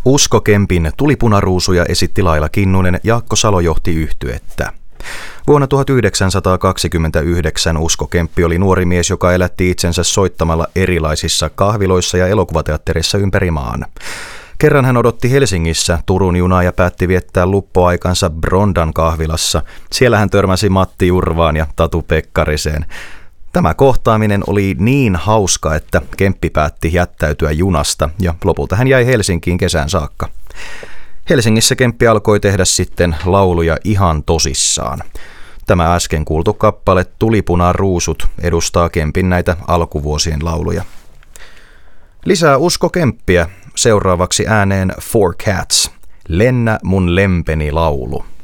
Usko Kempin Tulipunaruusuja esitti Laila Kinnunen, Jaakko Salo johti yhtyettä. Vuonna 1929 Usko Kemppi oli nuori mies, joka elätti itsensä soittamalla erilaisissa kahviloissa ja elokuvateatterissa ympäri maan. Kerran hän odotti Helsingissä Turun junaa ja päätti viettää luppoaikansa Brondan kahvilassa. Siellä hän törmäsi Matti Jurvaan ja Tatu Pekkariseen. Tämä kohtaaminen oli niin hauska, että Kemppi päätti jättäytyä junasta ja lopulta hän jäi Helsinkiin kesään saakka. Helsingissä Kemppi alkoi tehdä sitten lauluja ihan tosissaan. Tämä äsken kuultu kappale Tulipunaruusut edustaa Kempin näitä alkuvuosien lauluja. Lisää Usko Kemppiä, seuraavaksi ääneen Four Cats, Lennä mun lempeni laulu.